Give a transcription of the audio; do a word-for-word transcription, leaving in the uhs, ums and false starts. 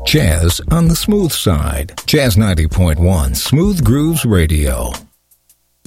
Jazz on the smooth side. Jazz ninety point one Smooth Grooves Radio.